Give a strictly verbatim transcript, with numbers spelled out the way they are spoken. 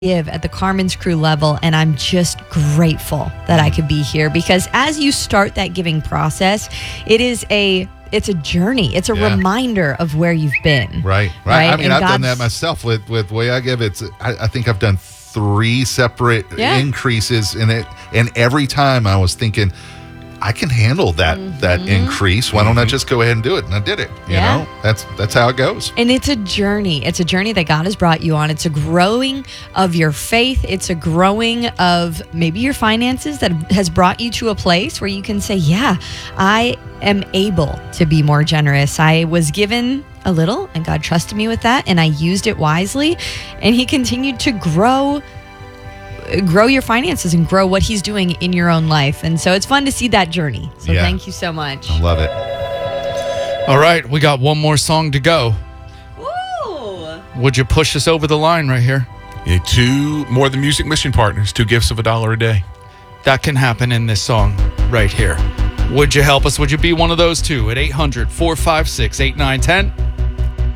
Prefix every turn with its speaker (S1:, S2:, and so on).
S1: give at the Carmen's Crew level, and I'm just grateful that I could be here, because as you start that giving process, it is a it's a journey. It's a
S2: yeah.
S1: reminder of where you've been.
S2: Right, right.
S1: right?
S2: I mean,
S1: and
S2: I've
S1: God's,
S2: done that myself with with the way I give. It's I, I think I've done three separate
S1: yeah.
S2: increases in it, and every time I was thinking, I can handle that
S1: mm-hmm.
S2: that increase. Why don't I just go ahead and do it? And I did it. You
S1: yeah.
S2: know, that's that's how it goes.
S1: And it's a journey. It's a journey that God has brought you on. It's a growing of your faith. It's a growing of maybe your finances that has brought you to a place where you can say, yeah, I am able to be more generous. I was given a little and God trusted me with that, and I used it wisely, and he continued to grow grow your finances and grow what he's doing in your own life. And so it's fun to see that journey. So
S2: yeah.
S1: thank you so much.
S2: I love it.
S3: All right, we got one more song to go.
S1: Woo!
S3: Would you push us over the line right here?
S4: Yeah, two more than music mission partners, two gifts of a dollar a day.
S3: That can happen in this song right here. Would you help us? Would you be one of those two at eight hundred, four five six, eight nine one zero?